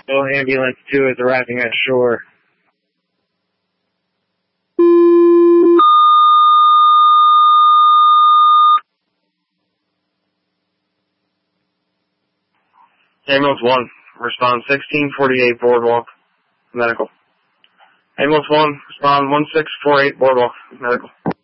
Ambulance 2 is arriving at shore. Ambulance 1, respond 1648 Boardwalk, medical. Ambulance 1, respond 1648 Boardwalk, medical.